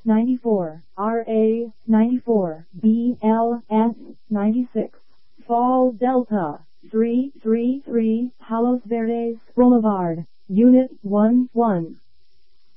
94, RA 94, BLS 96, Fall Delta 333, Palos Verdes Boulevard, Unit 11.